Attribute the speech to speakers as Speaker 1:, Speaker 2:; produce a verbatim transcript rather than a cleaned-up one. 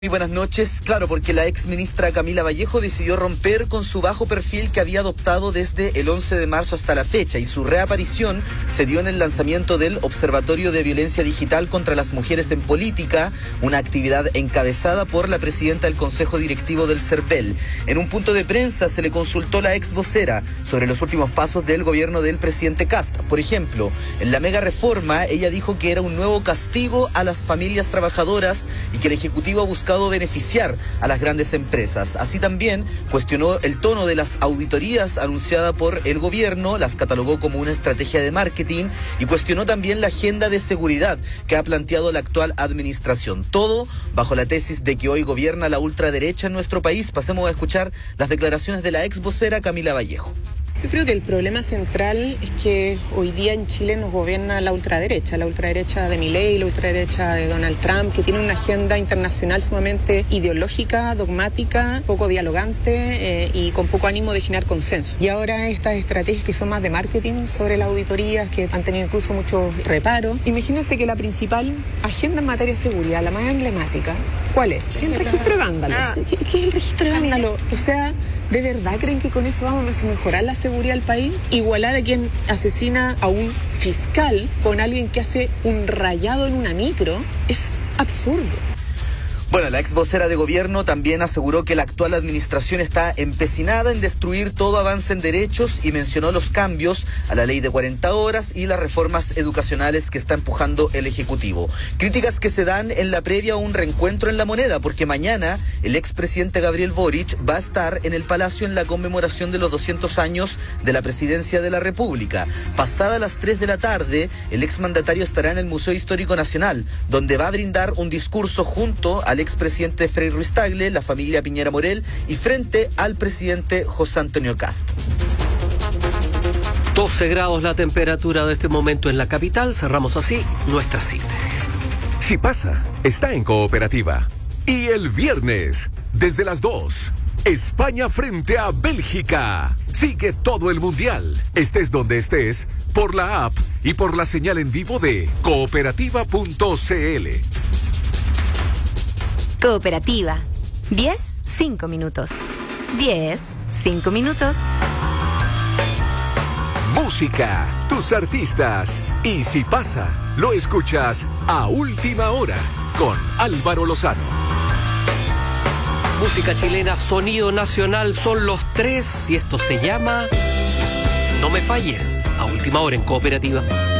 Speaker 1: Muy buenas noches. Claro, porque la ex ministra Camila Vallejo decidió romper con su bajo perfil que había adoptado desde el once de marzo hasta la fecha, y su reaparición se dio en el lanzamiento del Observatorio de Violencia Digital contra las Mujeres en Política, una actividad encabezada por la presidenta del Consejo Directivo del CERVEL. En un punto de prensa se le consultó a la ex vocera sobre los últimos pasos del gobierno del presidente Kast. Por ejemplo, en la mega reforma, ella dijo que era un nuevo castigo a las familias trabajadoras y que el Ejecutivo ha buscado beneficiar a las grandes empresas. Así también cuestionó el tono de las auditorías anunciada por el gobierno, las catalogó como una estrategia de marketing y cuestionó también la agenda de seguridad que ha planteado la actual administración. Todo bajo la tesis de que hoy gobierna la ultraderecha en nuestro país. Pasemos a escuchar las declaraciones de la ex vocera Camila Vallejo.
Speaker 2: Yo creo que el problema central es que hoy día en Chile nos gobierna la ultraderecha, la ultraderecha de Milei, la ultraderecha de Donald Trump, que tiene una agenda internacional sumamente ideológica, dogmática, poco dialogante eh, y con poco ánimo de generar consenso. Y ahora estas estrategias que son más de marketing sobre las auditorías, que han tenido incluso muchos reparos. Imagínense que la principal agenda en materia de seguridad, la más emblemática, ¿cuál es? El registro de vándalos. ¿Qué, qué es el registro de vándalos? O sea, ¿de verdad creen que con eso vamos a mejorar la seguridad del país? Igualar a quien asesina a un fiscal con alguien que hace un rayado en una micro es absurdo.
Speaker 1: Bueno, la ex vocera de gobierno también aseguró que la actual administración está empecinada en destruir todo avance en derechos y mencionó los cambios a la ley de cuarenta horas y las reformas educacionales que está empujando el Ejecutivo. Críticas que se dan en la previa a un reencuentro en La Moneda, porque mañana el expresidente Gabriel Boric va a estar en el Palacio en la conmemoración de los doscientos años de la presidencia de la República. Pasada las tres de la tarde, el exmandatario estará en el Museo Histórico Nacional, donde va a brindar un discurso junto al expresidente Frei Ruiz Tagle, la familia Piñera Morel y frente al presidente José Antonio Kast.
Speaker 3: doce grados la temperatura de este momento en la capital. Cerramos así nuestra síntesis.
Speaker 4: Si pasa, está en Cooperativa. Y el viernes, desde las dos, España frente a Bélgica. Sigue todo el mundial, estés donde estés, por la app y por la señal en vivo de cooperativa punto c l.
Speaker 5: Cooperativa. diez, cinco minutos. diez, cinco minutos.
Speaker 4: Música, tus artistas. Y si pasa, lo escuchas a última hora con Álvaro Lozano.
Speaker 3: Música chilena, sonido nacional, son los tres y esto se llama No me falles, a última hora en Cooperativa.